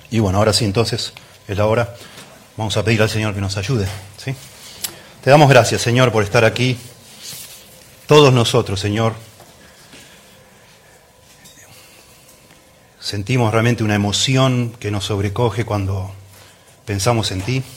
Y bueno, ahora sí, entonces, es la hora. Vamos a pedir al Señor que nos ayude, ¿sí? Te damos gracias, Señor, por estar aquí. Todos nosotros, Señor, sentimos realmente una emoción que nos sobrecoge cuando pensamos en ti,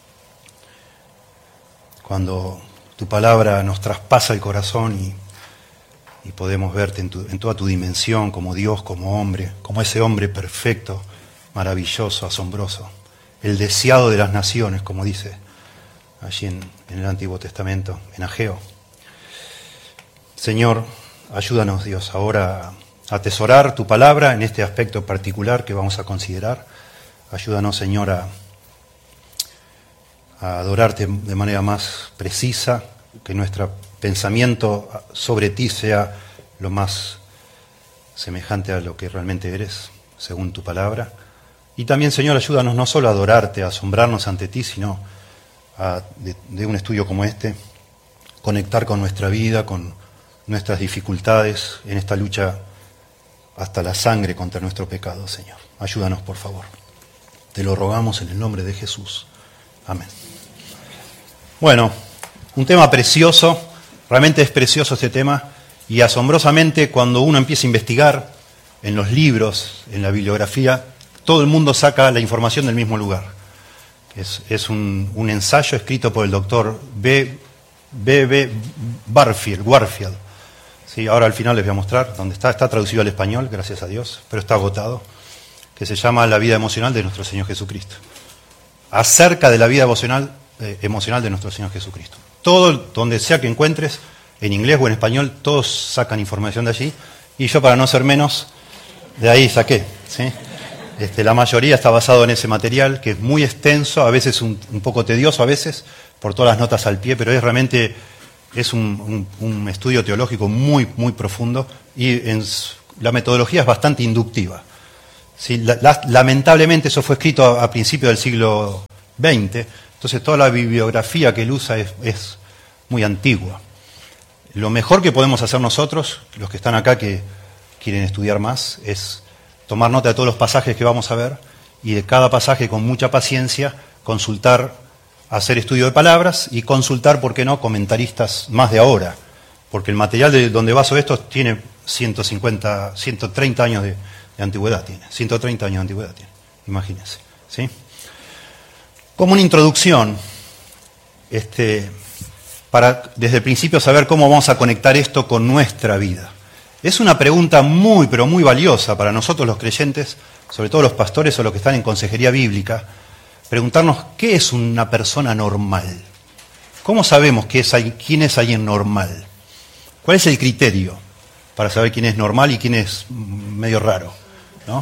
cuando tu palabra nos traspasa el corazón y podemos verte en toda tu dimensión, como Dios, como hombre, como ese hombre perfecto, maravilloso, asombroso, el deseado de las naciones, como dice allí en el Antiguo Testamento, en Ageo. Señor, ayúdanos, Dios, ahora a atesorar tu palabra en este aspecto particular que vamos a considerar. Ayúdanos, Señor, a adorarte de manera más precisa, que nuestro pensamiento sobre ti sea lo más semejante a lo que realmente eres, según tu palabra. Y también, Señor, ayúdanos no solo a adorarte, a asombrarnos ante ti, sino de un estudio como este, conectar con nuestra vida, con nuestras dificultades en esta lucha hasta la sangre contra nuestro pecado, Señor. Ayúdanos, por favor. Te lo rogamos en el nombre de Jesús. Amén. Bueno, un tema precioso, realmente es precioso este tema, y asombrosamente cuando uno empieza a investigar en los libros, en la bibliografía, todo el mundo saca la información del mismo lugar. Es un ensayo escrito por el doctor B.B. Warfield. Sí, ahora al final les voy a mostrar dónde está traducido al español, gracias a Dios, pero está agotado, que se llama La vida emocional de nuestro Señor Jesucristo. Acerca de la vida emocional de nuestro Señor Jesucristo. Todo, donde sea que encuentres, en inglés o en español, todos sacan información de allí, y yo, para no ser menos, de ahí saqué, ¿sí? La mayoría está basado en ese material, que es muy extenso, a veces un poco tedioso, a veces, por todas las notas al pie, pero es realmente un estudio teológico muy, muy profundo, y la metodología es bastante inductiva. ¿Sí? Lamentablemente eso fue escrito a principios del siglo XX, entonces toda la bibliografía que él usa es muy antigua. Lo mejor que podemos hacer nosotros, los que están acá que quieren estudiar más, es tomar nota de todos los pasajes que vamos a ver y de cada pasaje con mucha paciencia consultar, hacer estudio de palabras y consultar, ¿por qué no?, comentaristas más de ahora, porque el material de donde baso esto tiene 130 años de antigüedad, imagínense, ¿sí? Como una introducción, para desde el principio saber cómo vamos a conectar esto con nuestra vida. Es una pregunta muy, pero muy valiosa para nosotros los creyentes, sobre todo los pastores o los que están en consejería bíblica, preguntarnos qué es una persona normal. ¿Cómo sabemos quién es alguien normal? ¿Cuál es el criterio para saber quién es normal y quién es medio raro, ¿no?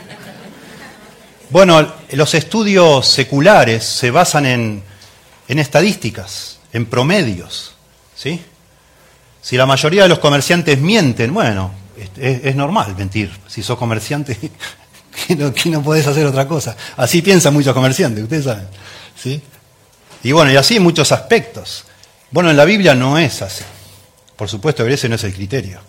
Bueno, los estudios seculares se basan en estadísticas, en promedios, ¿sí? Si la mayoría de los comerciantes mienten, bueno, es normal mentir. Si sos comerciante, que no podés hacer otra cosa. Así piensan muchos comerciantes, ustedes saben, ¿sí? Y bueno, y así en muchos aspectos. Bueno, en la Biblia no es así. Por supuesto que ese no es el criterio.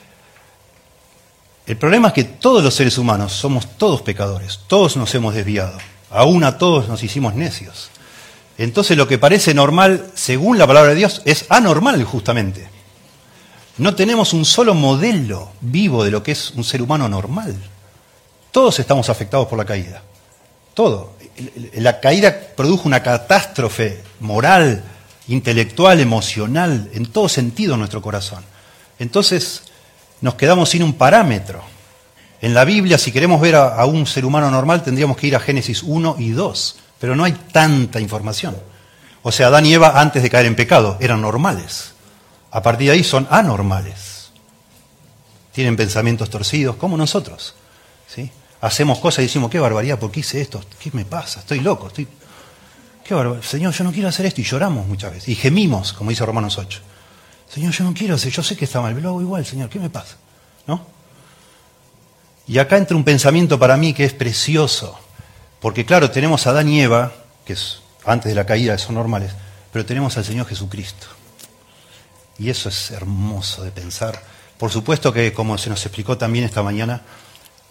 El problema es que todos los seres humanos somos todos pecadores, todos nos hemos desviado, aún a todos nos hicimos necios. Entonces lo que parece normal, según la palabra de Dios, es anormal justamente. No tenemos un solo modelo vivo de lo que es un ser humano normal. Todos estamos afectados por la caída. Todo. La caída produjo una catástrofe moral, intelectual, emocional, en todo sentido en nuestro corazón. Entonces nos quedamos sin un parámetro. En la Biblia, si queremos ver a un ser humano normal, tendríamos que ir a Génesis 1 y 2, pero no hay tanta información. O sea, Adán y Eva, antes de caer en pecado, eran normales. A partir de ahí son anormales. Tienen pensamientos torcidos, como nosotros, ¿sí? Hacemos cosas y decimos, qué barbaridad, ¿por qué hice esto? ¿Qué me pasa? Estoy loco, qué barbaridad. Señor, yo no quiero hacer esto, y lloramos muchas veces, y gemimos, como dice Romanos 8. Señor, yo no quiero hacer, yo sé que está mal, pero lo hago igual, Señor, ¿qué me pasa? ¿No? Y acá entra un pensamiento para mí que es precioso, porque claro, tenemos a Adán y Eva, que antes de la caída son normales, pero tenemos al Señor Jesucristo. Y eso es hermoso de pensar. Por supuesto que, como se nos explicó también esta mañana,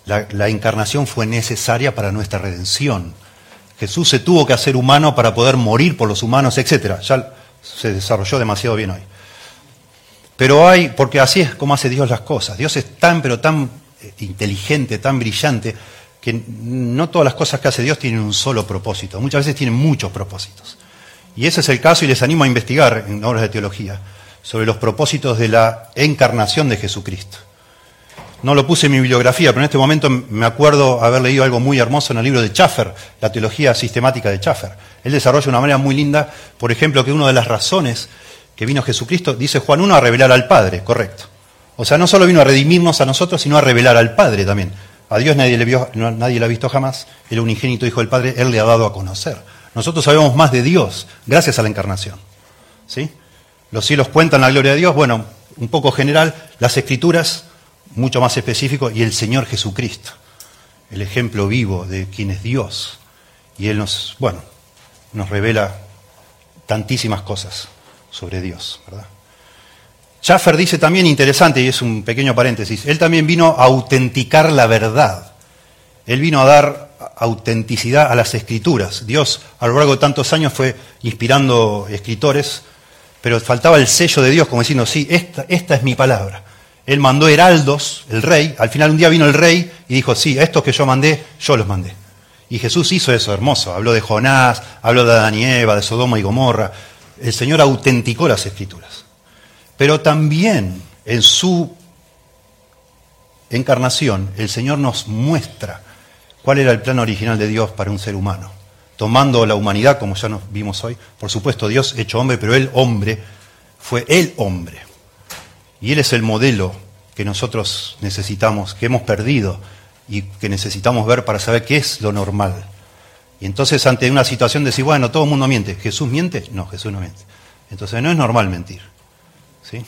La encarnación fue necesaria para nuestra redención. Jesús se tuvo que hacer humano para poder morir por los humanos, etc. Ya se desarrolló demasiado bien hoy. Pero porque así es como hace Dios las cosas. Dios es tan, pero tan inteligente, tan brillante, que no todas las cosas que hace Dios tienen un solo propósito. Muchas veces tienen muchos propósitos. Y ese es el caso, y les animo a investigar en obras de teología sobre los propósitos de la encarnación de Jesucristo. No lo puse en mi bibliografía, pero en este momento me acuerdo haber leído algo muy hermoso en el libro de Schaffer, la teología sistemática de Schaffer. Él desarrolla de una manera muy linda, por ejemplo, que una de las razones que vino Jesucristo, dice Juan 1, a revelar al Padre, correcto. O sea, no solo vino a redimirnos a nosotros, sino a revelar al Padre también. A Dios nadie le ha visto jamás, el unigénito Hijo del Padre, Él le ha dado a conocer. Nosotros sabemos más de Dios gracias a la encarnación. ¿Sí? Los cielos cuentan la gloria de Dios, bueno, un poco general, las Escrituras, mucho más específico, y el Señor Jesucristo, el ejemplo vivo de quién es Dios. Y Él nos revela tantísimas cosas sobre Dios, ¿verdad? Schaffer dice también, interesante, y es un pequeño paréntesis, Él también vino a autenticar la verdad. Él vino a dar autenticidad a las Escrituras. Dios, a lo largo de tantos años, fue inspirando escritores, pero faltaba el sello de Dios, como diciendo, sí, esta es mi palabra. Él mandó heraldos, el rey, al final un día vino el rey y dijo, sí, estos que yo mandé, yo los mandé. Y Jesús hizo eso hermoso, habló de Jonás, habló de Adán y Eva, de Sodoma y Gomorra. El Señor autenticó las Escrituras. Pero también en su encarnación, el Señor nos muestra cuál era el plan original de Dios para un ser humano. Tomando la humanidad, como ya nos vimos hoy, por supuesto Dios hecho hombre, pero Él hombre, fue el hombre. Y Él es el modelo que nosotros necesitamos, que hemos perdido y que necesitamos ver para saber qué es lo normal. Y entonces ante una situación de decir, bueno, todo el mundo miente, ¿Jesús miente? No, Jesús no miente. Entonces no es normal mentir. ¿Sí?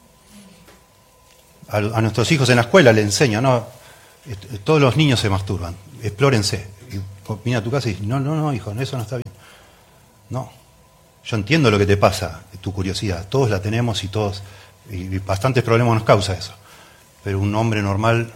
A nuestros hijos en la escuela le enseñan, no, todos los niños se masturban, explórense. Y vine a tu casa y dices, no, hijo, eso no está bien. No, yo entiendo lo que te pasa, tu curiosidad, todos la tenemos y bastantes problemas nos causa eso. Pero un hombre normal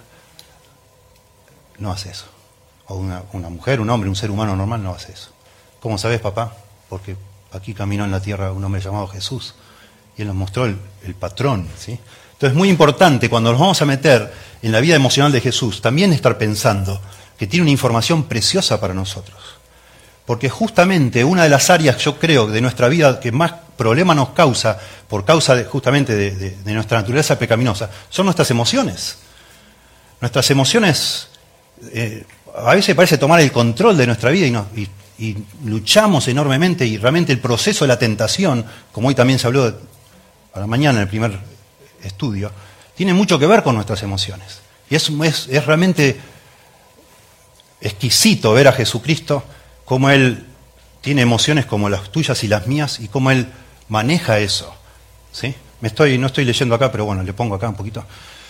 no hace eso. O una mujer, un hombre, un ser humano normal no hace eso. ¿Cómo sabes, papá? Porque aquí caminó en la tierra un hombre llamado Jesús. Y Él nos mostró el patrón, ¿sí? Entonces es muy importante cuando nos vamos a meter en la vida emocional de Jesús, también estar pensando que tiene una información preciosa para nosotros. Porque justamente una de las áreas, yo creo, de nuestra vida que más problema nos causa, por causa justamente de nuestra naturaleza pecaminosa, son nuestras emociones. Nuestras emociones a veces parece tomar el control de nuestra vida y luchamos enormemente, y realmente el proceso de la tentación, como hoy también se habló para mañana en el primer estudio, tiene mucho que ver con nuestras emociones. Y es realmente exquisito ver a Jesucristo, cómo Él tiene emociones como las tuyas y las mías, y cómo Él maneja eso. ¿Sí? No estoy leyendo acá, pero bueno, le pongo acá un poquito.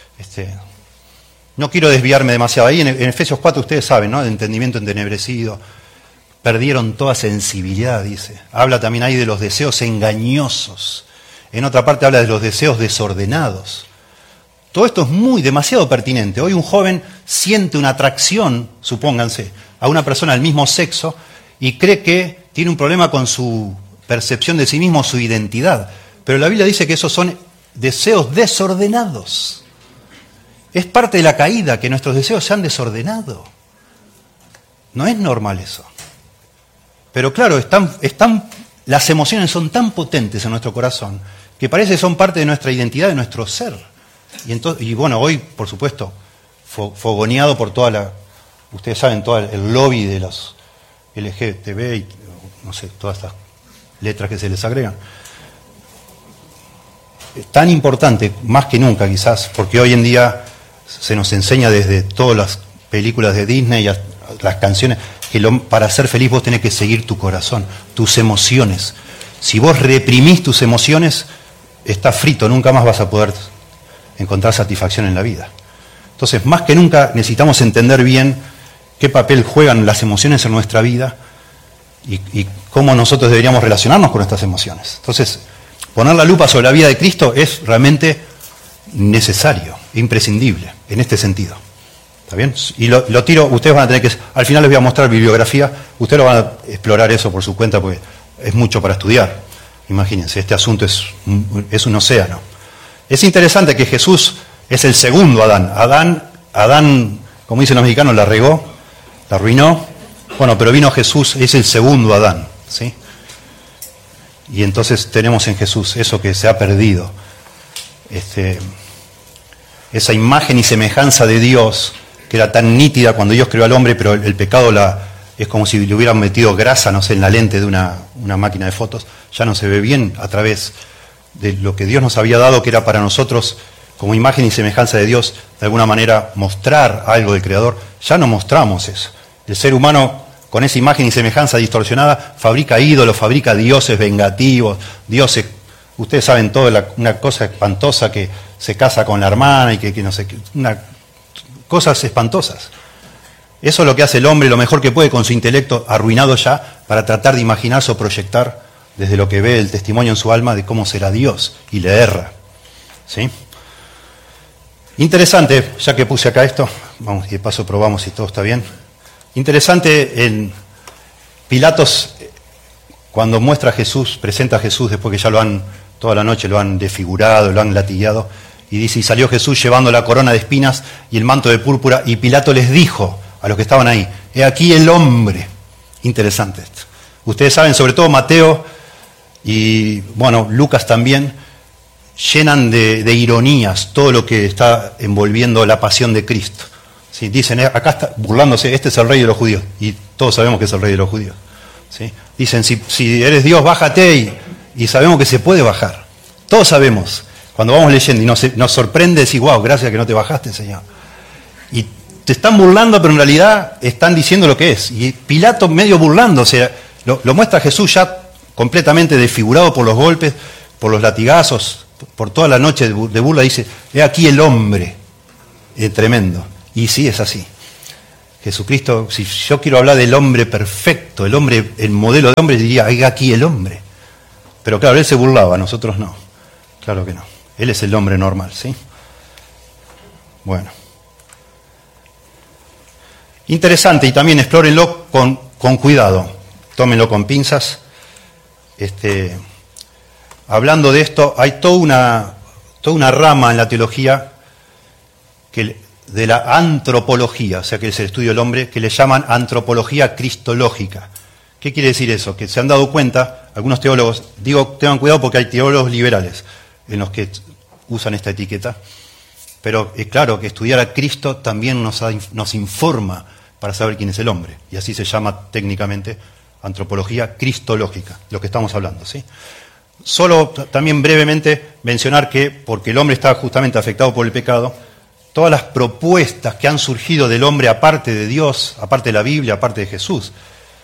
No quiero desviarme demasiado. Ahí en Efesios 4 ustedes saben, ¿no? De entendimiento entenebrecido. Perdieron toda sensibilidad, dice. Habla también ahí de los deseos engañosos. En otra parte habla de los deseos desordenados. Todo esto es demasiado pertinente. Hoy un joven siente una atracción, supónganse, a una persona del mismo sexo y cree que tiene un problema con su percepción de sí mismo, su identidad. Pero la Biblia dice que esos son deseos desordenados. Es parte de la caída que nuestros deseos se han desordenado. No es normal eso. Pero claro, las emociones son tan potentes en nuestro corazón que parece que son parte de nuestra identidad, de nuestro ser. Y bueno, hoy, por supuesto, fogoneado por ustedes saben, todo el lobby de los LGTB y no sé, todas estas letras que se les agregan. Es tan importante, más que nunca quizás, porque hoy en día se nos enseña desde todas las películas de Disney a las canciones, que para ser feliz vos tenés que seguir tu corazón, tus emociones. Si vos reprimís tus emociones, estás frito, nunca más vas a poder encontrar satisfacción en la vida. Entonces, más que nunca necesitamos entender bien qué papel juegan las emociones en nuestra vida y cómo nosotros deberíamos relacionarnos con nuestras emociones. Entonces, poner la lupa sobre la vida de Cristo es realmente necesario, imprescindible, en este sentido. ¿Está bien? Y lo tiro, ustedes van a tener que, al final les voy a mostrar bibliografía, ustedes lo van a explorar eso por su cuenta porque es mucho para estudiar. Imagínense, este asunto es un océano. Es interesante que Jesús es el segundo Adán. Adán, como dicen los mexicanos, la regó, la arruinó. Bueno, pero vino Jesús, es el segundo Adán, ¿sí? Y entonces tenemos en Jesús eso que se ha perdido. Esa imagen y semejanza de Dios que era tan nítida cuando Dios creó al hombre, pero el pecado es como si le hubieran metido grasa, no sé, en la lente de una máquina de fotos. Ya no se ve bien a través de lo que Dios nos había dado, que era para nosotros, como imagen y semejanza de Dios, de alguna manera mostrar algo del Creador. Ya no mostramos eso. El ser humano, con esa imagen y semejanza distorsionada, fabrica ídolos, fabrica dioses vengativos, dioses, ustedes saben todo, una cosa espantosa que se casa con la hermana y que no sé qué, cosas espantosas. Eso es lo que hace el hombre, lo mejor que puede con su intelecto arruinado ya, para tratar de imaginarse o proyectar desde lo que ve el testimonio en su alma de cómo será Dios, y le erra. ¿Sí? Interesante, ya que puse acá esto, vamos, y de paso probamos si todo está bien. Interesante, en Pilatos, cuando muestra a Jesús, presenta a Jesús después que ya toda la noche lo han desfigurado, lo han latigueado, y dice, y salió Jesús llevando la corona de espinas y el manto de púrpura, y Pilato les dijo a los que estaban ahí, he aquí el hombre. Interesante esto. Ustedes saben, sobre todo Mateo y, bueno, Lucas también, llenan de ironías todo lo que está envolviendo la pasión de Cristo. ¿Sí? Dicen, acá está burlándose, este es el rey de los judíos, y todos sabemos que es el rey de los judíos. ¿Sí? Dicen, si eres Dios, bájate, y sabemos que se puede bajar. Todos sabemos. Cuando vamos leyendo y nos sorprende decir, wow, gracias que no te bajaste, Señor. Y te están burlando, pero en realidad están diciendo lo que es. Y Pilato medio burlando, o sea, lo muestra Jesús ya completamente desfigurado por los golpes, por los latigazos, por toda la noche de burla, dice, he aquí el hombre. Tremendo. Y sí, es así. Jesucristo, si yo quiero hablar del hombre perfecto, el modelo de hombre, diría, he aquí el hombre. Pero claro, él se burlaba, nosotros no. Claro que no. Él es el hombre normal, ¿sí? Bueno. Interesante, y también explórenlo con cuidado. Tómenlo con pinzas. Hablando de esto, hay toda una rama en la teología de la antropología, o sea que es el estudio del hombre, que le llaman antropología cristológica. ¿Qué quiere decir eso? Que se han dado cuenta, algunos teólogos, digo, tengan cuidado porque hay teólogos liberales en los que usan esta etiqueta, pero es claro que estudiar a Cristo también nos informa para saber quién es el hombre, y así se llama técnicamente antropología cristológica, lo que estamos hablando, ¿sí? Solo también brevemente mencionar que, porque el hombre está justamente afectado por el pecado, todas las propuestas que han surgido del hombre aparte de Dios, aparte de la Biblia, aparte de Jesús,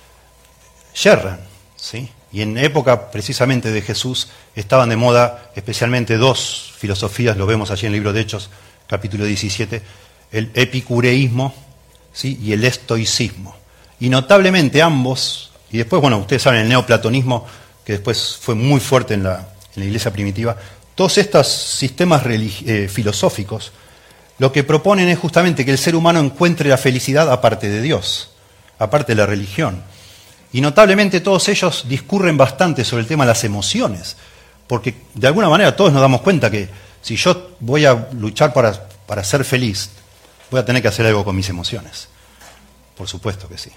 yerran, ¿sí? Y en época precisamente de Jesús estaban de moda especialmente dos filosofías, lo vemos allí en el libro de Hechos, capítulo 17, el epicureísmo, ¿sí? Y el estoicismo. Y notablemente ambos, y después, bueno, ustedes saben, el neoplatonismo, que después fue muy fuerte en la iglesia primitiva, todos estos sistemas filosóficos, lo que proponen es justamente que el ser humano encuentre la felicidad aparte de Dios, aparte de la religión. Y notablemente todos ellos discurren bastante sobre el tema de las emociones, porque de alguna manera todos nos damos cuenta que si yo voy a luchar para ser feliz, voy a tener que hacer algo con mis emociones. Por supuesto que sí.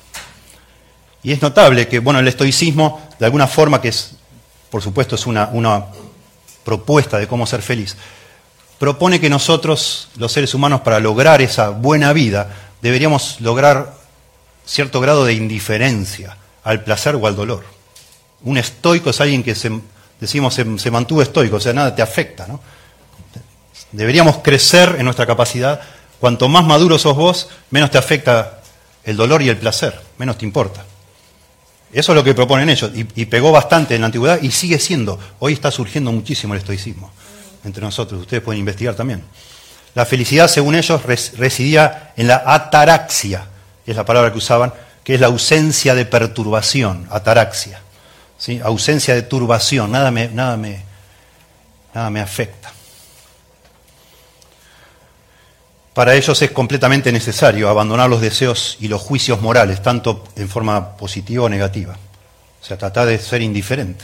Y es notable que, bueno, el estoicismo, de alguna forma, que es, por supuesto, es una propuesta de cómo ser feliz, propone que nosotros, los seres humanos, para lograr esa buena vida, deberíamos lograr cierto grado de indiferencia al placer o al dolor. Un estoico es alguien que se mantuvo estoico, o sea, nada te afecta, ¿no? Deberíamos crecer en nuestra capacidad. Cuanto más maduro sos vos, menos te afecta el dolor y el placer, menos te importa. Eso es lo que proponen ellos, y pegó bastante en la antigüedad, y sigue siendo. Hoy está surgiendo muchísimo el estoicismo entre nosotros, ustedes pueden investigar también. La felicidad, según ellos, residía en la ataraxia, es la palabra que usaban, que es la ausencia de perturbación, ataraxia, ¿sí? Ausencia de turbación, nada me afecta. para ellos es completamente necesario abandonar los deseos y los juicios morales, tanto en forma positiva o negativa. O sea, tratar de ser indiferente.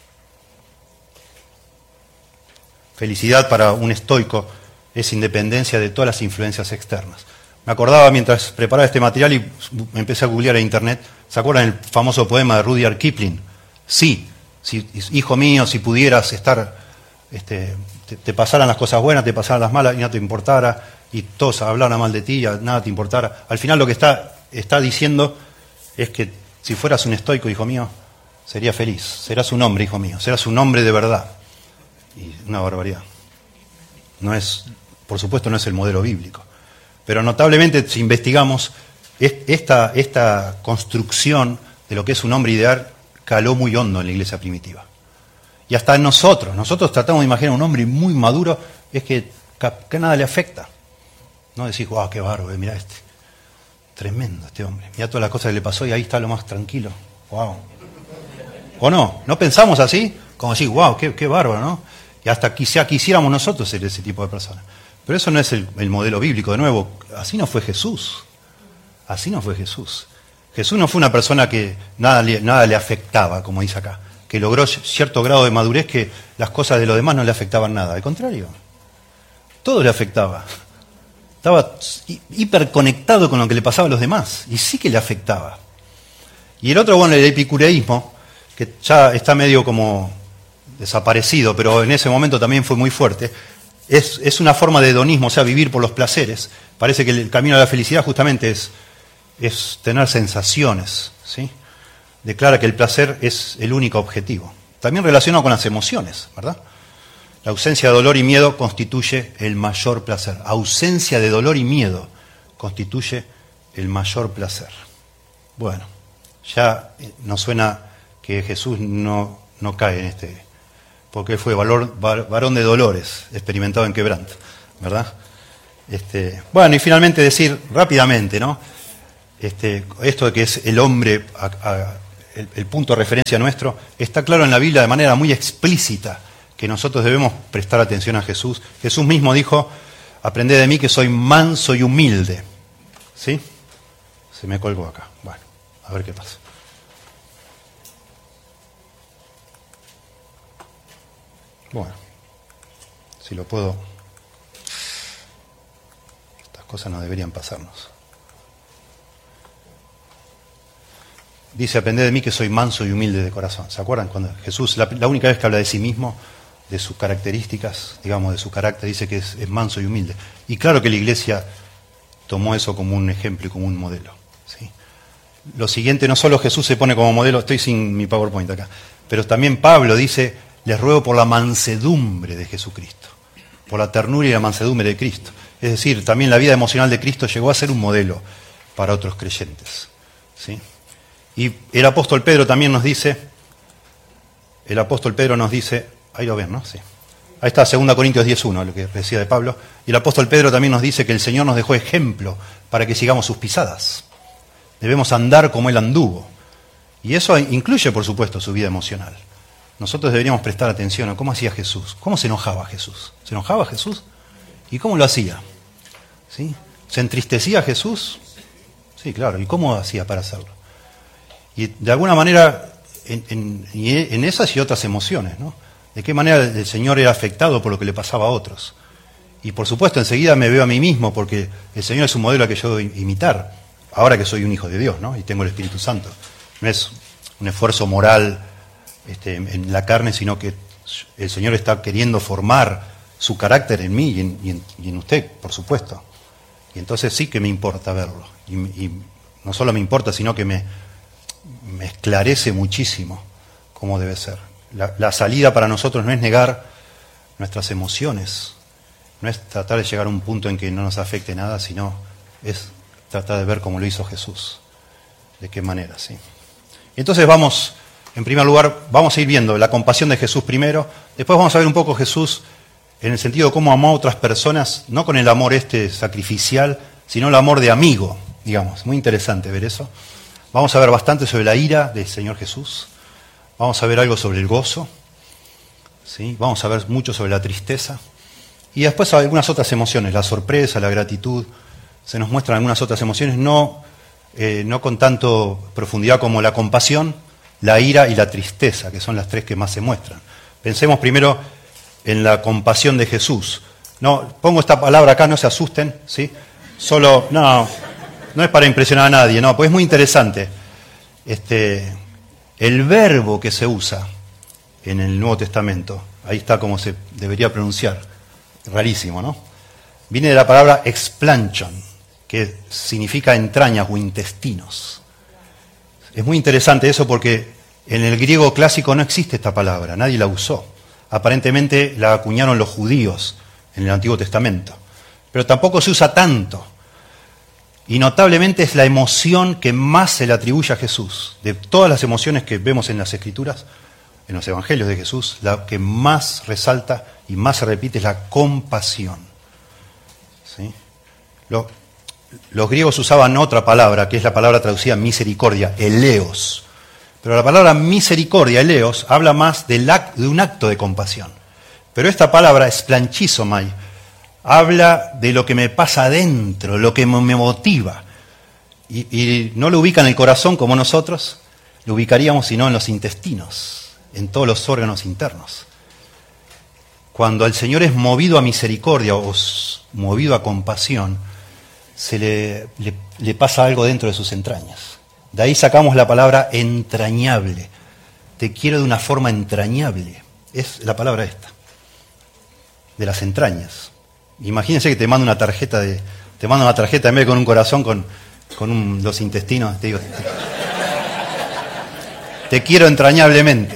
Felicidad para un estoico es independencia de todas las influencias externas. Me acordaba mientras preparaba este material y empecé a googlear en internet, ¿se acuerdan el famoso poema de Rudyard Kipling? Sí, hijo mío, si pudieras estar, te pasaran las cosas buenas, te pasaran las malas y no te importara, y todos hablaran mal de ti, nada te importara. Al final lo que está diciendo es que si fueras un estoico, hijo mío, serías feliz, serás un hombre, hijo mío, serás un hombre de verdad. Y una barbaridad. Por supuesto no es el modelo bíblico. Pero notablemente, si investigamos, esta construcción de lo que es un hombre ideal caló muy hondo en la iglesia primitiva. Y hasta en nosotros tratamos de imaginar un hombre muy maduro, es que nada le afecta. No decís, wow, qué bárbaro, mirá tremendo este hombre, mirá todas las cosas que le pasó y ahí está lo más tranquilo. Wow. ¿O no? ¿No pensamos así? Como decir, wow, qué bárbaro, ¿no? Y hasta quisiéramos nosotros ser ese tipo de personas. Pero eso no es el modelo bíblico. De nuevo, así no fue Jesús. Así no fue Jesús. Jesús no fue una persona que nada le afectaba, como dice acá, que logró cierto grado de madurez que las cosas de los demás no le afectaban nada. Al contrario, todo le afectaba. Estaba hiperconectado con lo que le pasaba a los demás, y sí que le afectaba. Y el otro, bueno, el epicureísmo, que ya está medio como desaparecido, pero en ese momento también fue muy fuerte, es una forma de hedonismo, o sea, vivir por los placeres. Parece que el camino a la felicidad justamente es tener sensaciones, ¿sí? Declara que el placer es el único objetivo. También relacionado con las emociones, ¿verdad? La ausencia de dolor y miedo constituye el mayor placer. Ausencia de dolor y miedo constituye el mayor placer. Bueno, ya nos suena que Jesús no cae en porque él fue varón de dolores, experimentado en quebranto, ¿verdad? Bueno, y finalmente decir rápidamente, ¿no? Esto de que es el hombre, el punto de referencia nuestro, está claro en la Biblia de manera muy explícita que nosotros debemos prestar atención a Jesús. Jesús mismo dijo, aprended de mí que soy manso y humilde. ¿Sí? Se me colgó acá. Bueno, a ver qué pasa. Bueno, si lo puedo... Estas cosas no deberían pasarnos. Dice, aprended de mí que soy manso y humilde de corazón. ¿Se acuerdan? Cuando Jesús, la única vez que habla de sí mismo, de sus características, digamos, de su carácter, dice que es manso y humilde. Y claro que la Iglesia tomó eso como un ejemplo y como un modelo. ¿Sí? Lo siguiente, no solo Jesús se pone como modelo, estoy sin mi PowerPoint acá, pero también Pablo dice, les ruego por la mansedumbre de Jesucristo, por la ternura y la mansedumbre de Cristo. Es decir, también la vida emocional de Cristo llegó a ser un modelo para otros creyentes. ¿Sí? Y el apóstol Pedro también nos dice, ahí lo ven, ¿no? Sí. Ahí está 2 Corintios 10:1, lo que decía de Pablo. Y el apóstol Pedro también nos dice que el Señor nos dejó ejemplo para que sigamos sus pisadas. Debemos andar como Él anduvo. Y eso incluye, por supuesto, su vida emocional. Nosotros deberíamos prestar atención a cómo hacía Jesús. ¿Cómo se enojaba Jesús? ¿Se enojaba Jesús? ¿Y cómo lo hacía? ¿Sí? ¿Se entristecía Jesús? Sí, claro. ¿Y cómo hacía para hacerlo? Y de alguna manera, en esas y otras emociones, ¿no? De qué manera el Señor era afectado por lo que le pasaba a otros. Y por supuesto, enseguida me veo a mí mismo, porque el Señor es un modelo al que yo debo imitar, ahora que soy un hijo de Dios, ¿no? Y tengo el Espíritu Santo. No es un esfuerzo moral en la carne, sino que el Señor está queriendo formar su carácter en mí y en usted, por supuesto. Y entonces sí que me importa verlo. Y no solo me importa, sino que me esclarece muchísimo cómo debe ser. La salida para nosotros no es negar nuestras emociones, no es tratar de llegar a un punto en que no nos afecte nada, sino es tratar de ver cómo lo hizo Jesús, de qué manera, ¿sí? Entonces vamos, en primer lugar, vamos a ir viendo la compasión de Jesús primero, después vamos a ver un poco Jesús en el sentido de cómo amó a otras personas, no con el amor sacrificial, sino el amor de amigo, digamos, muy interesante ver eso. Vamos a ver bastante sobre la ira del Señor Jesús. Vamos a ver algo sobre el gozo. ¿Sí? Vamos a ver mucho sobre la tristeza. Y después algunas otras emociones, la sorpresa, la gratitud, se nos muestran algunas otras emociones, no con tanto profundidad como la compasión, la ira y la tristeza, que son las tres que más se muestran. Pensemos primero en la compasión de Jesús. No, pongo esta palabra acá, no se asusten, ¿sí? Solo, no es para impresionar a nadie, no, pues es muy interesante. El verbo que se usa en el Nuevo Testamento, ahí está como se debería pronunciar, rarísimo, ¿no? Viene de la palabra explanchon, que significa entrañas o intestinos. Es muy interesante eso porque en el griego clásico no existe esta palabra, nadie la usó. Aparentemente la acuñaron los judíos en el Antiguo Testamento, pero tampoco se usa tanto. Y notablemente es la emoción que más se le atribuye a Jesús. De todas las emociones que vemos en las Escrituras, en los Evangelios de Jesús, la que más resalta y más se repite es la compasión. ¿Sí? Los griegos usaban otra palabra, que es la palabra traducida misericordia, eleos. Pero la palabra misericordia, eleos, habla más de un acto de compasión. Pero esta palabra, esplanchizomai, habla de lo que me pasa adentro, lo que me motiva. Y no lo ubica en el corazón como nosotros, lo ubicaríamos sino en los intestinos, en todos los órganos internos. Cuando el Señor es movido a misericordia o movido a compasión, le pasa algo dentro de sus entrañas. De ahí sacamos la palabra entrañable. Te quiero de una forma entrañable. Es la palabra esta, de las entrañas. Imagínense que te manda una tarjeta en vez de con un corazón, con los intestinos. Te digo, te quiero entrañablemente.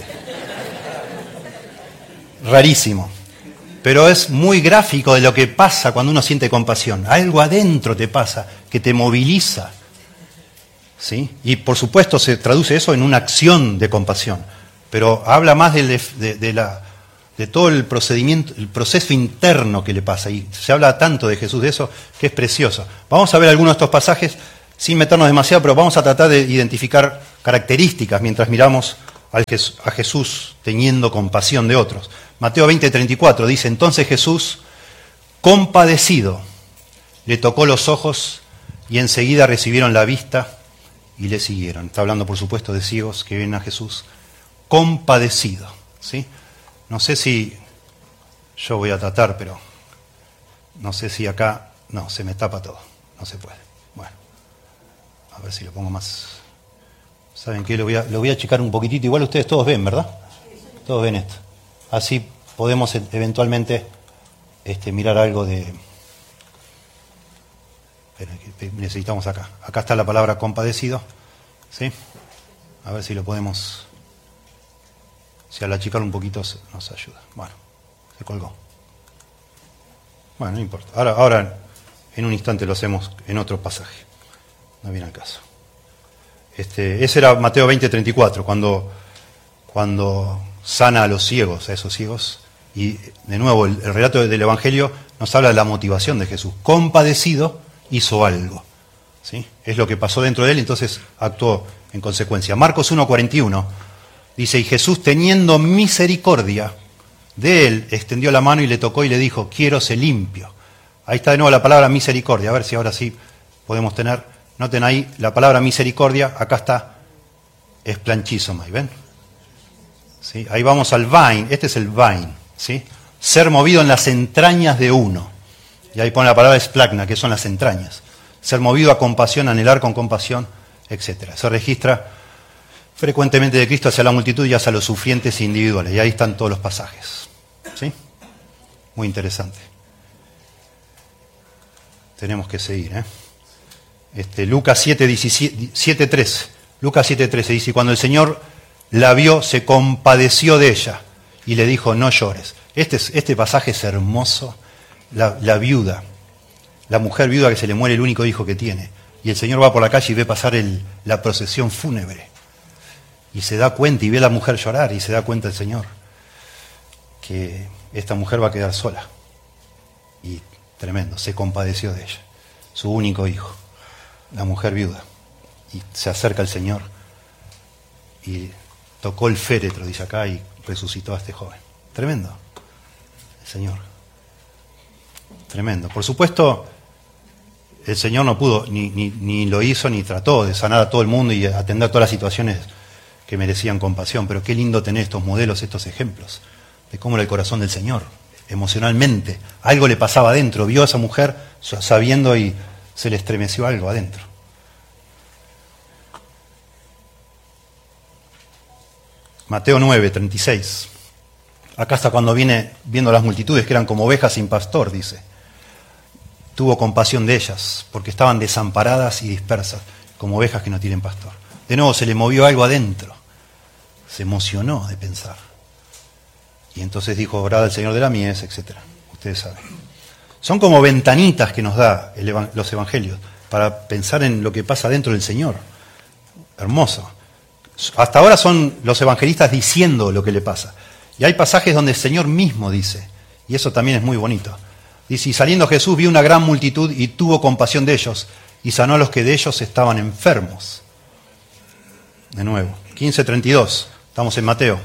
Rarísimo. Pero es muy gráfico de lo que pasa cuando uno siente compasión. Algo adentro te pasa, que te moviliza. ¿Sí? Y por supuesto se traduce eso en una acción de compasión. Pero habla más de todo el procedimiento, el proceso interno que le pasa. Y se habla tanto de Jesús de eso que es precioso. Vamos a ver algunos de estos pasajes sin meternos demasiado, pero vamos a tratar de identificar características mientras miramos a Jesús teniendo compasión de otros. Mateo 20:34 dice, entonces Jesús, compadecido, le tocó los ojos y enseguida recibieron la vista y le siguieron. Está hablando, por supuesto, de ciegos que ven a Jesús compadecido, ¿sí? No sé si yo voy a tratar, pero no sé si acá, no, se me tapa todo, no se puede. Bueno, a ver si lo pongo más. ¿Saben qué? Lo voy a achicar un poquitito, igual ustedes todos ven, ¿verdad? Todos ven esto. Así podemos eventualmente mirar algo de... Pero necesitamos acá. Acá está la palabra compadecido, ¿sí? A ver si lo podemos... Si al achicarlo un poquito nos ayuda. Bueno, se colgó. Bueno, no importa. Ahora en un instante lo hacemos en otro pasaje. No viene al caso. Ese era Mateo 20:34, cuando sana a los ciegos, a esos ciegos. Y de nuevo, el relato del Evangelio nos habla de la motivación de Jesús. Compadecido, hizo algo. ¿Sí? Es lo que pasó dentro de él, entonces actuó en consecuencia. Marcos 1:41 dice, y Jesús, teniendo misericordia de él, extendió la mano y le tocó y le dijo, quiero ser limpio. Ahí está de nuevo la palabra misericordia. A ver si ahora sí podemos tener... Noten ahí la palabra misericordia, acá está esplanchizomai, ¿ven? ¿Sí? Ahí vamos al vain, este es el vain, ¿sí? Ser movido en las entrañas de uno. Y ahí pone la palabra esplagna, que son las entrañas. Ser movido a compasión, anhelar con compasión, etc. Se registra frecuentemente de Cristo hacia la multitud y hacia los sufrientes individuales. Y ahí están todos los pasajes. ¿Sí? Muy interesante. Tenemos que seguir, ¿eh? Lucas 7:13. Lucas 7:13 dice, y cuando el Señor la vio, se compadeció de ella y le dijo, no llores. Este pasaje es hermoso. La viuda, la mujer viuda que se le muere el único hijo que tiene. Y el Señor va por la calle y ve pasar la procesión fúnebre. Y se da cuenta y ve a la mujer llorar y se da cuenta el Señor que esta mujer va a quedar sola. Y tremendo, se compadeció de ella. Su único hijo, la mujer viuda. Y se acerca al Señor y tocó el féretro, dice acá, y resucitó a este joven. Tremendo, el Señor. Tremendo. Por supuesto, el Señor no pudo, ni lo hizo, ni trató de sanar a todo el mundo y atender todas las situaciones que merecían compasión, pero qué lindo tener estos modelos, estos ejemplos, de cómo era el corazón del Señor, emocionalmente. Algo le pasaba adentro, vio a esa mujer sabiendo y se le estremeció algo adentro. Mateo 9, 36. Acá está cuando viene viendo las multitudes que eran como ovejas sin pastor, dice. Tuvo compasión de ellas, porque estaban desamparadas y dispersas, como ovejas que no tienen pastor. De nuevo se le movió algo adentro, se emocionó de pensar. Y entonces dijo, orad al Señor de la mies, etc. Ustedes saben. Son como ventanitas que nos da los evangelios, para pensar en lo que pasa dentro del Señor. Hermoso. Hasta ahora son los evangelistas diciendo lo que le pasa. Y hay pasajes donde el Señor mismo dice, y eso también es muy bonito. Dice, y saliendo Jesús vio una gran multitud y tuvo compasión de ellos, y sanó a los que de ellos estaban enfermos. De nuevo, 15:32, estamos en Mateo.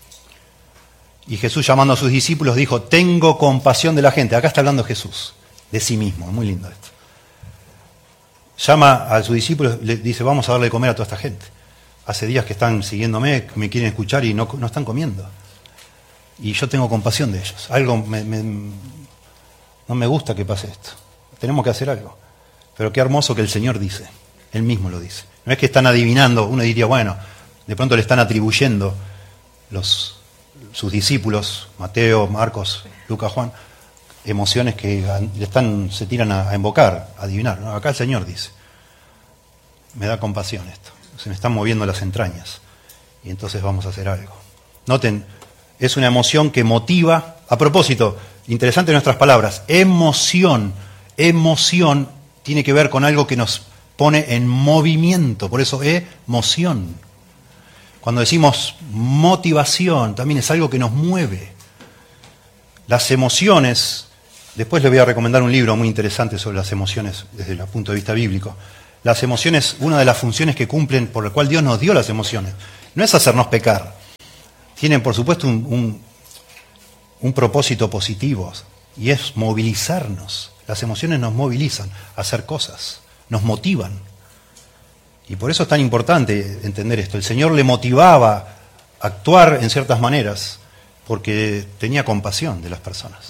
Y Jesús, llamando a sus discípulos, dijo, tengo compasión de la gente. Acá está hablando Jesús, de sí mismo, es muy lindo esto. Llama a sus discípulos, le dice, vamos a darle de comer a toda esta gente. Hace días que están siguiéndome, me quieren escuchar y no están comiendo. Y yo tengo compasión de ellos. Algo no me gusta que pase esto. Tenemos que hacer algo. Pero qué hermoso que el Señor dice. Él mismo lo dice. No es que están adivinando. Uno diría, bueno, de pronto le están atribuyendo sus discípulos, Mateo, Marcos, Lucas, Juan, emociones que se tiran a invocar, a adivinar. No, acá el Señor dice. Me da compasión esto. Se me están moviendo las entrañas. Y entonces vamos a hacer algo. Noten, es una emoción que motiva. A propósito, interesante nuestras palabras, emoción tiene que ver con algo que nos pone en movimiento, por eso emoción. Cuando decimos motivación, también es algo que nos mueve. Las emociones, después les voy a recomendar un libro muy interesante sobre las emociones desde el punto de vista bíblico. Las emociones, una de las funciones que cumplen, por la cual Dios nos dio las emociones, no es hacernos pecar. Tienen, por supuesto, un propósito positivo, y es movilizarnos. Las emociones nos movilizan a hacer cosas, nos motivan. Y por eso es tan importante entender esto. El Señor le motivaba a actuar en ciertas maneras, porque tenía compasión de las personas.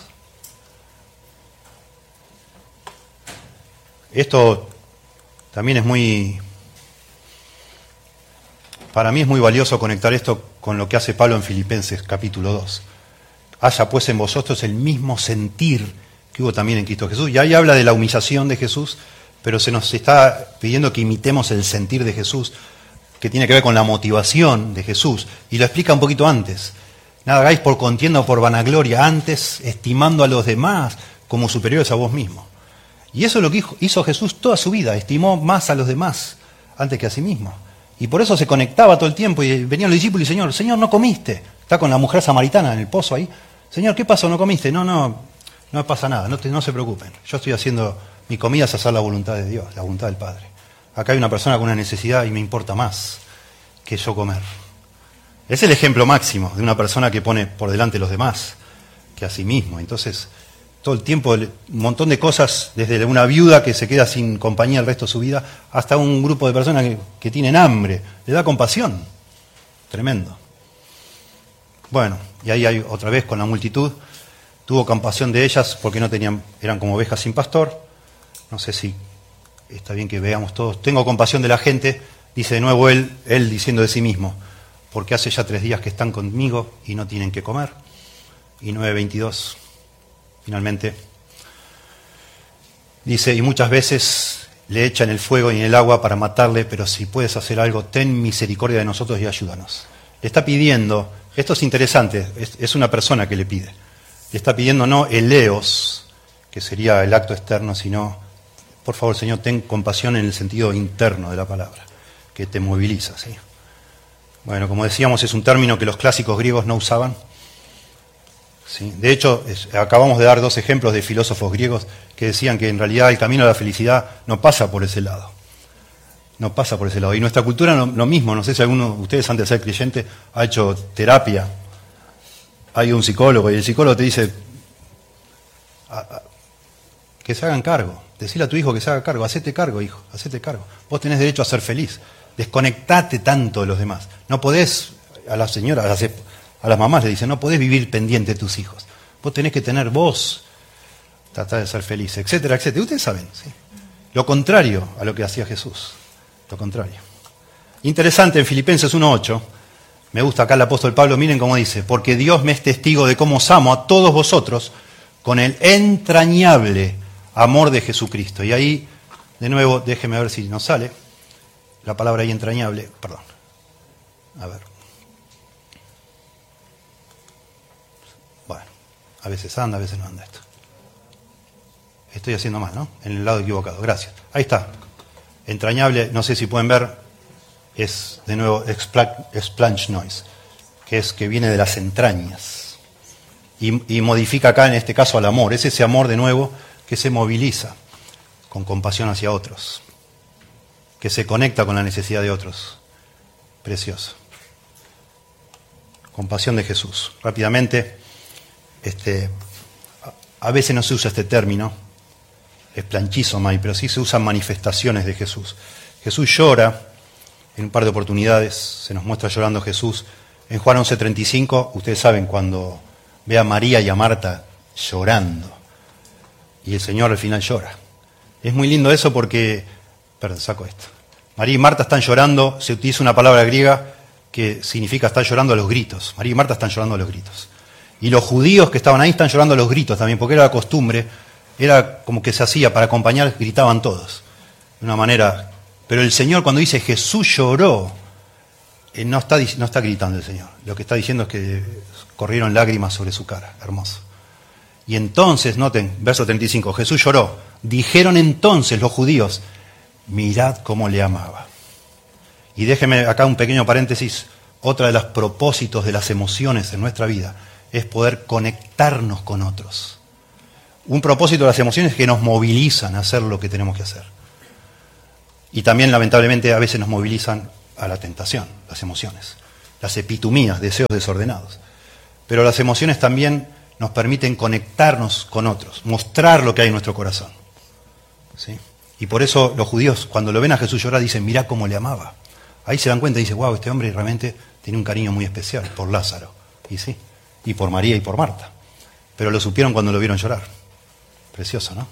Esto también para mí es muy valioso conectar esto con lo que hace Pablo en Filipenses capítulo 2. Haya pues en vosotros el mismo sentir que hubo también en Cristo Jesús. Y ahí habla de la humillación de Jesús, pero se nos está pidiendo que imitemos el sentir de Jesús, que tiene que ver con la motivación de Jesús. Y lo explica un poquito antes. Nada hagáis por contienda o por vanagloria, antes estimando a los demás como superiores a vos mismos. Y eso es lo que hizo Jesús toda su vida, estimó más a los demás antes que a sí mismo. Y por eso se conectaba todo el tiempo y venían los discípulos y Señor, no comiste. Está con la mujer samaritana en el pozo ahí. Señor, ¿qué pasó? ¿No comiste? No pasa nada, no se preocupen. Yo estoy haciendo, mi comida es hacer la voluntad de Dios, la voluntad del Padre. Acá hay una persona con una necesidad y me importa más que yo comer. Es el ejemplo máximo de una persona que pone por delante a los demás que a sí mismo. Entonces, todo el tiempo, un montón de cosas, desde una viuda que se queda sin compañía el resto de su vida, hasta un grupo de personas que tienen hambre. Le da compasión. Tremendo. Bueno, y ahí hay otra vez con la multitud. Tuvo compasión de ellas porque eran como ovejas sin pastor. No sé si está bien que veamos todos. Tengo compasión de la gente, dice de nuevo él diciendo de sí mismo, porque hace ya 3 días que están conmigo y no tienen que comer. Y 9:22, finalmente, dice, y muchas veces le echan el fuego y en el agua para matarle, pero si puedes hacer algo, ten misericordia de nosotros y ayúdanos. Le está pidiendo, esto es interesante, es una persona que le pide. Le está pidiendo no eleos, que sería el acto externo, sino, por favor, Señor, ten compasión en el sentido interno de la palabra, que te moviliza, ¿sí? Bueno, como decíamos, es un término que los clásicos griegos no usaban. ¿Sí? De hecho, acabamos de dar 2 ejemplos de filósofos griegos que decían que en realidad el camino a la felicidad no pasa por ese lado. No pasa por ese lado. Y nuestra cultura lo mismo. No sé si alguno de ustedes antes de ser creyente ha hecho terapia. Hay un psicólogo y el psicólogo te dice, que se hagan cargo. Decile a tu hijo que se haga cargo. Hacete cargo, hijo, hacete cargo. Vos tenés derecho a ser feliz. Desconectate tanto de los demás. No podés, a las señoras, a las mamás le dicen, no podés vivir pendiente de tus hijos. Vos tenés que tener vos, tratar de ser feliz, etcétera, etcétera. Ustedes saben, ¿sí? Lo contrario a lo que hacía Jesús. Lo contrario. Interesante en Filipenses 1:8. Me gusta acá el apóstol Pablo, miren cómo dice, porque Dios me es testigo de cómo os amo a todos vosotros con el entrañable amor de Jesucristo. Y ahí, de nuevo, déjeme ver si nos sale la palabra ahí entrañable. Perdón. A ver. Bueno, a veces anda, a veces no anda esto. Estoy haciendo mal, ¿no? En el lado equivocado. Gracias. Ahí está. Entrañable, no sé si pueden ver, es de nuevo explanche noise, que es que viene de las entrañas. Y modifica acá, en este caso, al amor. Es ese amor, de nuevo, que se moviliza con compasión hacia otros, que se conecta con la necesidad de otros. Precioso. Compasión de Jesús. Rápidamente, a veces no se usa este término, esplanchisomai, pero sí se usan manifestaciones de Jesús. Jesús llora en un par de oportunidades, se nos muestra llorando Jesús. En Juan 11:35, ustedes saben, cuando ve a María y a Marta llorando, y el Señor al final llora. Es muy lindo eso porque, perdón, saco esto. María y Marta están llorando, se utiliza una palabra griega que significa estar llorando a los gritos. María y Marta están llorando a los gritos. Y los judíos que estaban ahí están llorando a los gritos también, porque era la costumbre, era como que se hacía, para acompañar, gritaban todos, de una manera. Pero el Señor, cuando dice Jesús lloró, no está gritando el Señor. Lo que está diciendo es que corrieron lágrimas sobre su cara. Hermoso. Y entonces, noten, verso 35, Jesús lloró. Dijeron entonces los judíos, mirad cómo le amaba. Y déjeme acá un pequeño paréntesis. Otra de los propósitos de las emociones en nuestra vida es poder conectarnos con otros. Un propósito de las emociones es que nos movilizan a hacer lo que tenemos que hacer. Y también, lamentablemente, a veces nos movilizan a la tentación, las emociones, las epitumías, deseos desordenados. Pero las emociones también nos permiten conectarnos con otros, mostrar lo que hay en nuestro corazón. ¿Sí? Y por eso los judíos, cuando lo ven a Jesús llorar, dicen, mirá cómo le amaba. Ahí se dan cuenta y dicen, wow, este hombre realmente tiene un cariño muy especial por Lázaro. Y sí, y por María y por Marta. Pero lo supieron cuando lo vieron llorar. Precioso, ¿no?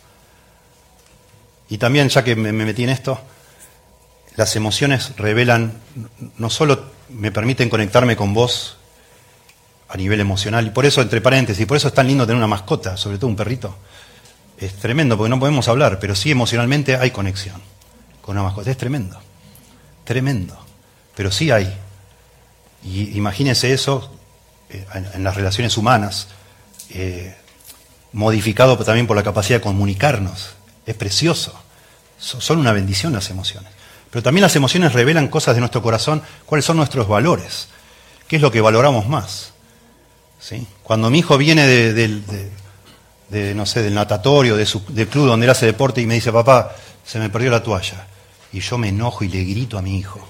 Y también, ya que me metí en esto, las emociones revelan, no solo me permiten conectarme con vos a nivel emocional, y por eso, entre paréntesis, por eso es tan lindo tener una mascota, sobre todo un perrito. Es tremendo, porque no podemos hablar, pero sí emocionalmente hay conexión con una mascota. Es tremendo, tremendo, pero sí hay. Y imagínense eso en las relaciones humanas, modificado también por la capacidad de comunicarnos. Es precioso. Son una bendición las emociones. Pero también las emociones revelan cosas de nuestro corazón, cuáles son nuestros valores, qué es lo que valoramos más. ¿Sí? Cuando mi hijo viene no sé, del natatorio, del club donde él hace deporte y me dice, papá, se me perdió la toalla, y yo me enojo y le grito a mi hijo,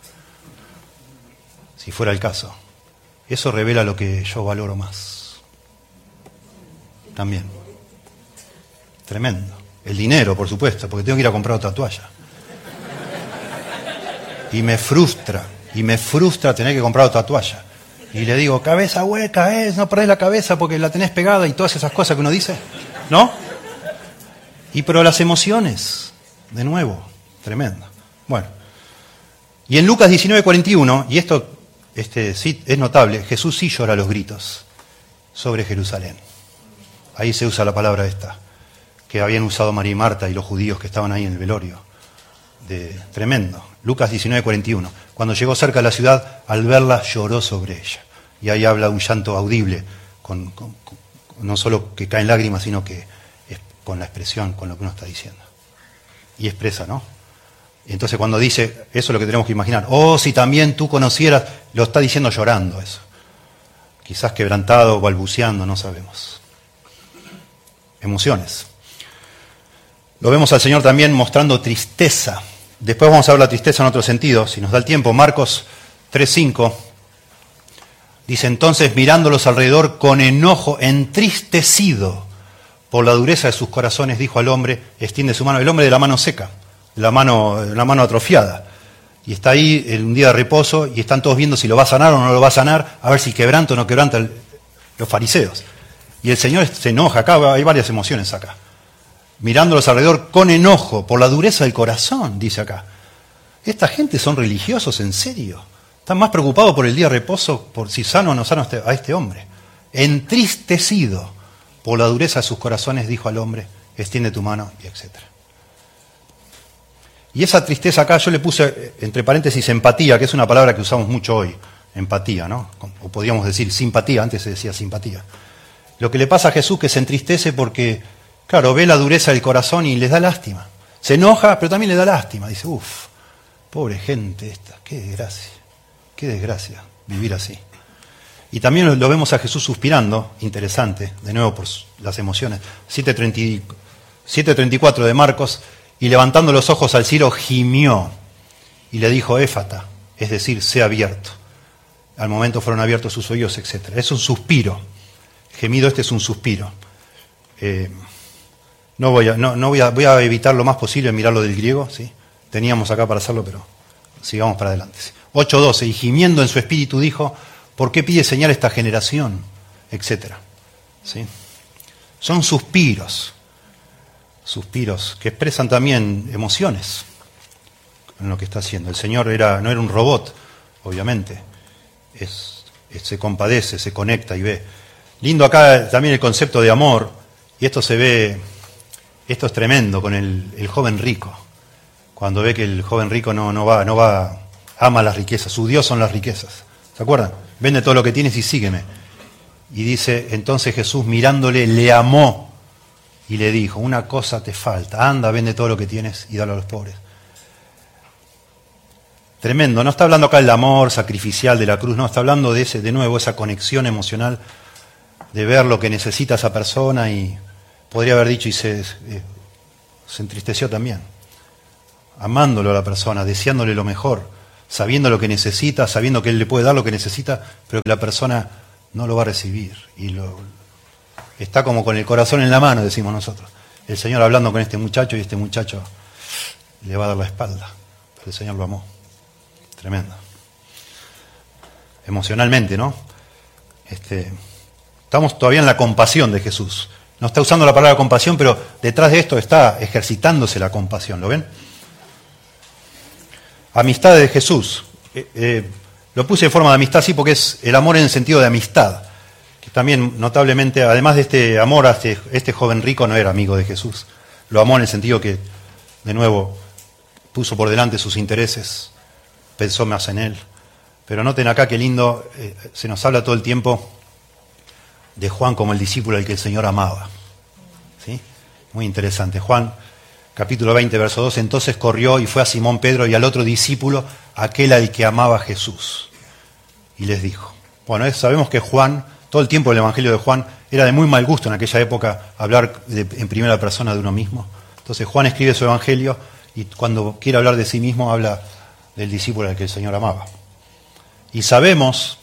si fuera el caso, eso revela lo que yo valoro más. También. Tremendo. El dinero, por supuesto, porque tengo que ir a comprar otra toalla. Y me frustra tener que comprar otra toalla. Y le digo, cabeza hueca, no perdés la cabeza porque la tenés pegada y todas esas cosas que uno dice, ¿no? Pero las emociones, de nuevo, tremendo. Bueno, y en Lucas 19:41, y esto sí es notable, Jesús sí llora a los gritos sobre Jerusalén. Ahí se usa la palabra esta, que habían usado María y Marta y los judíos que estaban ahí en el velorio. Tremendo. Lucas 19:41. Cuando llegó cerca de la ciudad, al verla lloró sobre ella. Y ahí habla un llanto audible, no solo que caen lágrimas, sino que es con la expresión, con lo que uno está diciendo. Y expresa, ¿no? Entonces cuando dice, eso es lo que tenemos que imaginar. Oh, si también tú conocieras, lo está diciendo llorando eso. Quizás quebrantado, balbuceando, no sabemos. Emociones. Lo vemos al Señor también mostrando tristeza. Después vamos a ver la tristeza en otro sentido, si nos da el tiempo. Marcos 3:5 dice, entonces mirándolos alrededor con enojo, entristecido por la dureza de sus corazones, dijo al hombre, extiende su mano. El hombre de la mano seca, la mano atrofiada. Y está ahí en un día de reposo y están todos viendo si lo va a sanar o no lo va a sanar, a ver si quebranta o no quebranta los fariseos. Y el Señor se enoja, acá hay varias emociones acá. Mirándolos alrededor con enojo, por la dureza del corazón, dice acá. Esta gente son religiosos, en serio. Están más preocupados por el día de reposo, por si sano o no sano a este hombre. Entristecido por la dureza de sus corazones, dijo al hombre, extiende tu mano, y etc. Y esa tristeza acá yo le puse, entre paréntesis, empatía, que es una palabra que usamos mucho hoy. Empatía, ¿no? O podríamos decir simpatía, antes se decía simpatía. Lo que le pasa a Jesús que se entristece porque, claro, ve la dureza del corazón y les da lástima. Se enoja, pero también le da lástima. Dice, uff, pobre gente esta, qué desgracia vivir así. Y también lo vemos a Jesús suspirando, interesante, de nuevo por las emociones. 7:34 de Marcos, y levantando los ojos al cielo gimió y le dijo, éfata, es decir, sea abierto. Al momento fueron abiertos sus oídos, etc. Es un suspiro. Gemido este es un suspiro. Voy a evitar lo más posible mirarlo del griego, ¿sí? Teníamos acá para hacerlo, pero sigamos para adelante. 8:12, y gimiendo en su espíritu dijo, ¿por qué pide señal esta generación? Etcétera. ¿Sí? Son suspiros que expresan también emociones en lo que está haciendo. El Señor no era un robot, obviamente. Se compadece, se conecta y ve. Lindo acá también el concepto de amor, y esto se ve, esto es tremendo con el joven rico. Cuando ve que el joven rico no va, ama las riquezas, su Dios son las riquezas. ¿Se acuerdan? Vende todo lo que tienes y sígueme. Y dice, entonces Jesús mirándole le amó y le dijo, una cosa te falta, anda, vende todo lo que tienes y dalo a los pobres. Tremendo, no está hablando acá del amor sacrificial de la cruz, no, está hablando de nuevo, esa conexión emocional, de ver lo que necesita esa persona, y podría haber dicho y se entristeció también, amándolo a la persona, deseándole lo mejor, sabiendo lo que necesita, sabiendo que él le puede dar lo que necesita, pero que la persona no lo va a recibir, y está como con el corazón en la mano, decimos nosotros. El Señor hablando con este muchacho, y este muchacho le va a dar la espalda, pero el Señor lo amó. Tremendo. Emocionalmente, ¿no? Estamos todavía en la compasión de Jesús. No está usando la palabra compasión, pero detrás de esto está ejercitándose la compasión, ¿lo ven? Amistad de Jesús. Lo puse en forma de amistad, sí, porque es el amor en el sentido de amistad. Que también, notablemente, además de este amor, este joven rico no era amigo de Jesús. Lo amó en el sentido que, de nuevo, puso por delante sus intereses, pensó más en él. Pero noten acá qué lindo, se nos habla todo el tiempo de Juan como el discípulo al que el Señor amaba. ¿Sí? Muy interesante. Juan, capítulo 20, verso 2, entonces corrió y fue a Simón Pedro y al otro discípulo, aquel al que amaba Jesús. Y les dijo, bueno, sabemos que Juan, todo el tiempo el Evangelio de Juan, era de muy mal gusto en aquella época hablar en primera persona de uno mismo. Entonces Juan escribe su Evangelio y cuando quiere hablar de sí mismo habla del discípulo al que el Señor amaba. Y sabemos,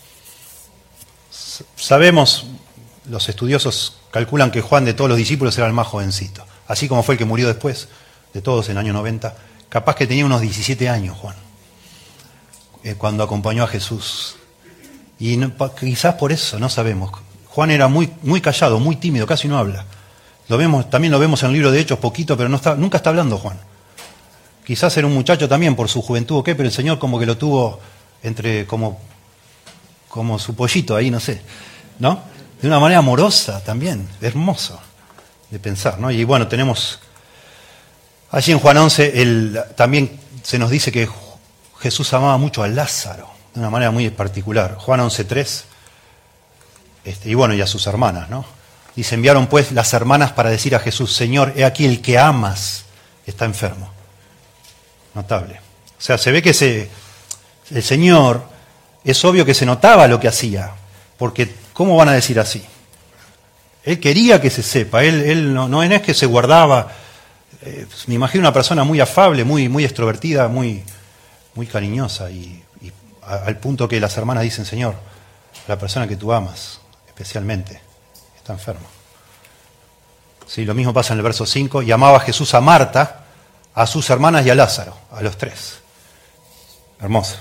los estudiosos calculan que Juan de todos los discípulos era el más jovencito, así como fue el que murió después de todos en el año 90, capaz que tenía unos 17 años Juan, cuando acompañó a Jesús. Y quizás por eso, no sabemos. Juan era muy callado, muy tímido, casi no habla. También lo vemos en el libro de Hechos poquito, pero nunca está hablando Juan. Quizás era un muchacho también por su juventud o qué, pero el Señor como que lo tuvo entre como su pollito ahí, no sé, ¿no? De una manera amorosa también, hermoso de pensar, ¿no? Y bueno, tenemos allí en Juan 11, también se nos dice que Jesús amaba mucho a Lázaro, de una manera muy particular. Juan 11:3, y bueno, y a sus hermanas, ¿no? Dice, enviaron pues las hermanas para decir a Jesús, Señor, he aquí el que amas está enfermo. Notable. O sea, se ve que el Señor, es obvio que se notaba lo que hacía, porque ¿cómo van a decir así? Él quería que se sepa, él no es que se guardaba, me imagino una persona muy afable, muy extrovertida, muy cariñosa, y al punto que las hermanas dicen, Señor, la persona que tú amas, especialmente, está enfermo. Sí, lo mismo pasa en el verso 5. Y amaba Jesús a Marta, a sus hermanas y a Lázaro, a los tres. Hermoso.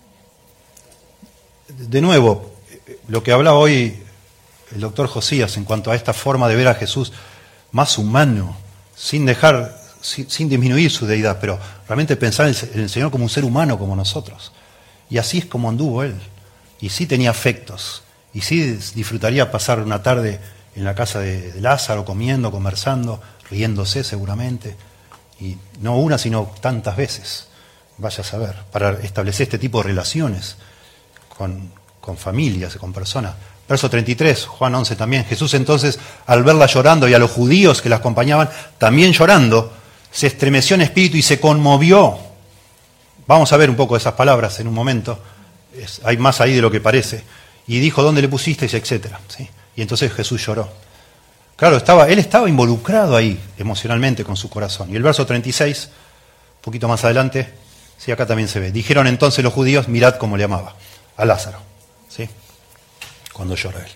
De nuevo, lo que hablaba hoy el doctor Josías en cuanto a esta forma de ver a Jesús más humano, sin disminuir su deidad, pero realmente pensar en el Señor como un ser humano como nosotros. Y así es como anduvo Él. Y sí tenía afectos. Y sí disfrutaría pasar una tarde en la casa de Lázaro, comiendo, conversando, riéndose seguramente. Y no una, sino tantas veces. Vaya a saber, para establecer este tipo de relaciones con familias, con personas. Verso 33, Juan 11 también. Jesús entonces, al verla llorando y a los judíos que la acompañaban también llorando, se estremeció en espíritu y se conmovió. Vamos a ver un poco esas palabras en un momento. Hay más ahí de lo que parece. Y dijo, ¿dónde le pusisteis? Etcétera. ¿Sí? Y entonces Jesús lloró. Claro, él estaba involucrado ahí emocionalmente con su corazón. Y el verso 36, un poquito más adelante, sí, acá también se ve. Dijeron entonces los judíos, mirad cómo le amaba a Lázaro. ¿Sí? Cuando llora él.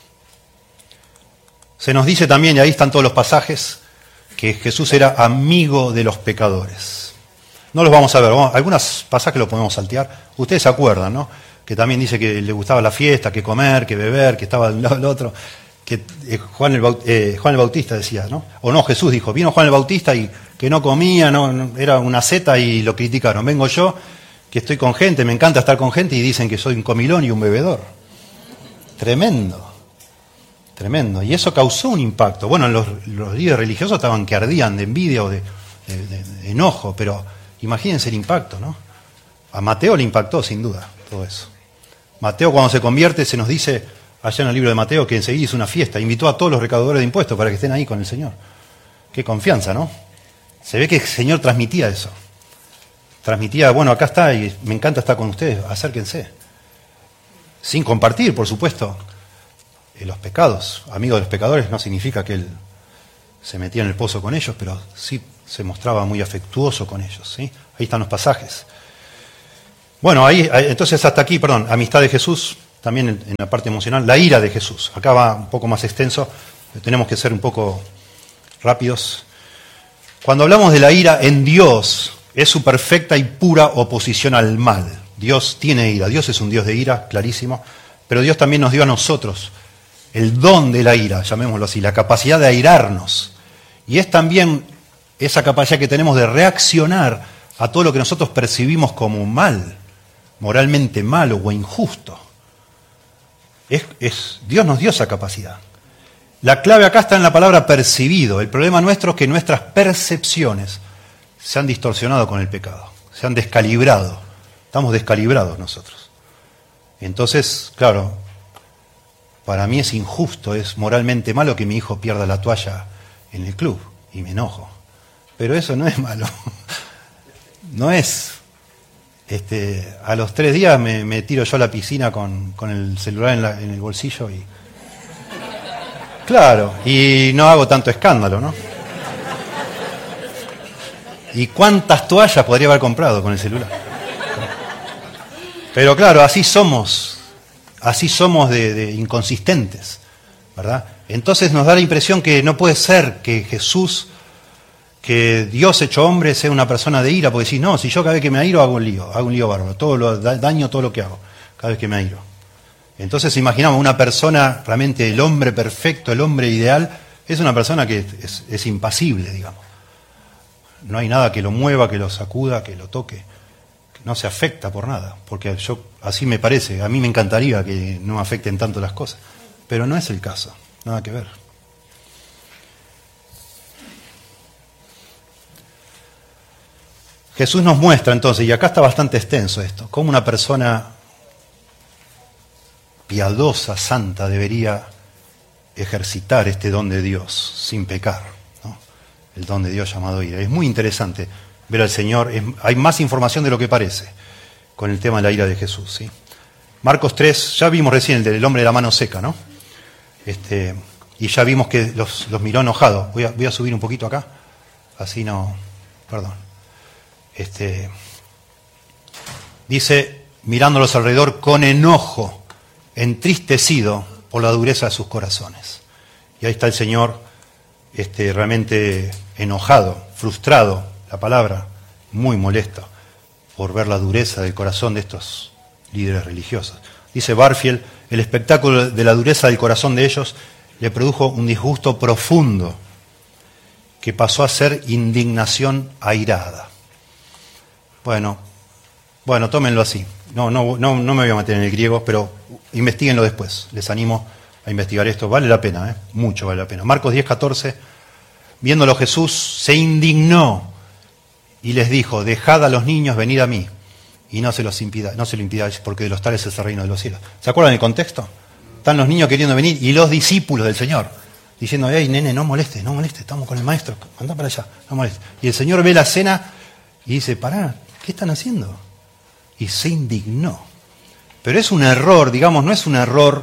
Se nos dice también, y ahí están todos los pasajes, que Jesús era amigo de los pecadores. No los vamos a ver, algunos pasajes los podemos saltear. Ustedes se acuerdan, ¿no? Que también dice que le gustaba la fiesta, que comer, que beber, que estaba de un lado al otro. Que Juan el Bautista decía, ¿no? O no, Jesús dijo, vino Juan el Bautista y que no comía, no, era una seta y lo criticaron. Vengo yo, que estoy con gente, me encanta estar con gente y dicen que soy un comilón y un bebedor. Tremendo, tremendo. Y eso causó un impacto. Bueno, los líderes religiosos estaban que ardían de envidia o de enojo, pero imagínense el impacto, ¿no? A Mateo le impactó sin duda todo eso. Mateo cuando se convierte se nos dice allá en el libro de Mateo que enseguida hizo una fiesta, invitó a todos los recaudadores de impuestos para que estén ahí con el Señor. Qué confianza, ¿no? Se ve que el Señor transmitía eso. Transmitía, bueno, acá está y me encanta estar con ustedes, acérquense. Sin compartir, por supuesto, los pecados. Amigo de los pecadores no significa que él se metía en el pozo con ellos, pero sí se mostraba muy afectuoso con ellos. ¿Sí? Ahí están los pasajes. Bueno, entonces hasta aquí, amistad de Jesús, también en la parte emocional, la ira de Jesús. Acá va un poco más extenso, tenemos que ser un poco rápidos. Cuando hablamos de la ira en Dios, es su perfecta y pura oposición al mal. Dios tiene ira, Dios es un Dios de ira, clarísimo, pero Dios también nos dio a nosotros el don de la ira, llamémoslo así, la capacidad de airarnos. Y es también esa capacidad que tenemos de reaccionar a todo lo que nosotros percibimos como mal, moralmente malo o injusto. Dios nos dio esa capacidad. La clave acá está en la palabra percibido. El problema nuestro es que nuestras percepciones se han distorsionado con el pecado, se han descalibrado. Estamos descalibrados nosotros. Entonces, claro, para mí es injusto, es moralmente malo que mi hijo pierda la toalla en el club y me enojo. Pero eso no es malo. No es. A los 3 días me tiro yo a la piscina con el celular en el bolsillo y... Claro, y no hago tanto escándalo, ¿no? ¿Y cuántas toallas podría haber comprado con el celular? Pero claro, así somos de inconsistentes, ¿verdad? Entonces nos da la impresión que no puede ser que Jesús, que Dios hecho hombre, sea una persona de ira, porque decís, no, si yo cada vez que me airo hago un lío bárbaro, daño todo lo que hago, cada vez que me airo. Entonces imaginamos una persona, realmente el hombre perfecto, el hombre ideal, es una persona que es impasible, digamos. No hay nada que lo mueva, que lo sacuda, que lo toque. No se afecta por nada, porque así me parece, a mí me encantaría que no me afecten tanto las cosas, pero no es el caso, nada que ver. Jesús nos muestra entonces, y acá está bastante extenso esto, cómo una persona piadosa, santa, debería ejercitar este don de Dios sin pecar, ¿no? El don de Dios llamado ira. Es muy interesante ver al Señor, hay más información de lo que parece con el tema de la ira de Jesús, ¿sí? Marcos 3, ya vimos recién el del hombre de la mano seca, ¿no? Y ya vimos que los miró enojados. Voy a subir un poquito acá, así no, perdón. Dice, mirándolos alrededor con enojo, entristecido por la dureza de sus corazones. Y ahí está el Señor realmente enojado, frustrado, la palabra, muy molesto por ver la dureza del corazón de estos líderes religiosos. Dice Barfield, el espectáculo de la dureza del corazón de ellos le produjo un disgusto profundo que pasó a ser indignación airada. Bueno, tómenlo así. No me voy a meter en el griego, pero investiguenlo después. Les animo a investigar esto. Vale la pena, mucho vale la pena. Marcos 10:14, viéndolo Jesús, se indignó y les dijo, dejad a los niños, venid a mí, y no se lo impidáis, porque de los tales es el reino de los cielos. ¿Se acuerdan del contexto? Están los niños queriendo venir y los discípulos del Señor, diciendo, hey, nene, no molestes, estamos con el maestro, anda para allá, no molestes. Y el Señor ve la escena y dice, pará, ¿qué están haciendo? Y se indignó. Pero es un error, digamos, no es un error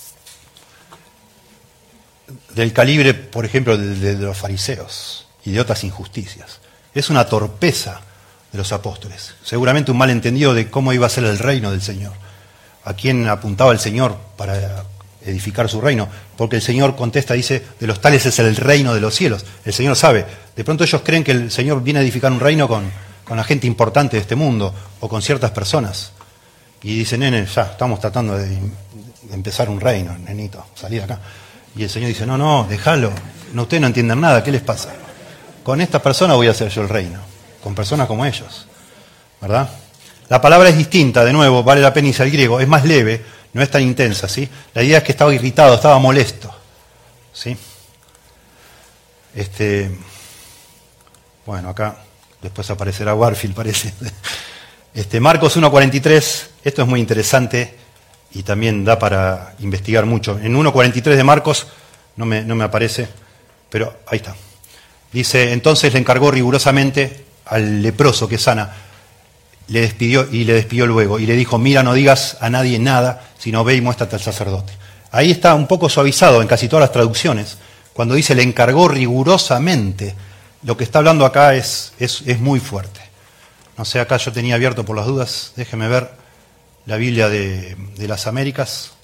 del calibre, por ejemplo, de los fariseos y de otras injusticias. Es una torpeza de los apóstoles. Seguramente un malentendido de cómo iba a ser el reino del Señor. ¿A quién apuntaba el Señor para edificar su reino? Porque el Señor contesta, dice, de los tales es el reino de los cielos. El Señor sabe. De pronto ellos creen que el Señor viene a edificar un reino con la gente importante de este mundo o con ciertas personas. Y dicen, nene, ya estamos tratando de empezar un reino, nenito, salí de acá. Y el Señor dice, no, déjalo, ustedes no entienden nada, ¿qué les pasa? Con estas personas voy a hacer yo el reino, con personas como ellos, ¿verdad? La palabra es distinta, de nuevo, vale la pena irse al griego, es más leve, no es tan intensa, ¿sí? La idea es que estaba irritado, estaba molesto, ¿sí? Bueno, acá después aparecerá Warfield, parece. Marcos 1:43, esto es muy interesante y también da para investigar mucho. En 1:43 de Marcos, no me aparece, pero ahí está. Dice, entonces le encargó rigurosamente al leproso que sana, le despidió luego, y le dijo, mira, no digas a nadie nada, sino ve y muéstrate al sacerdote. Ahí está un poco suavizado en casi todas las traducciones, cuando dice le encargó rigurosamente. Lo que está hablando acá es muy fuerte. No sé, acá yo tenía abierto por las dudas, déjeme ver la Biblia de las Américas.